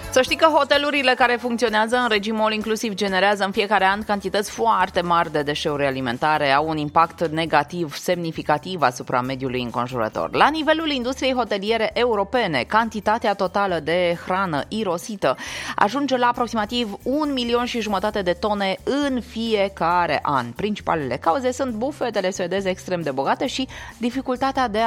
Să știi că hotelurile care funcționează în regim all inclusiv generează în fiecare an cantități foarte mari de deșeuri alimentare, au un impact negativ semnificativ asupra mediului înconjurător. La nivelul industriei hoteliere europene, cantitatea totală de hrană irosită ajunge la aproximativ 1,5 milion de tone în fiecare an. Principalele cauze sunt bufetele suedeze extrem de bogate și dificultatea de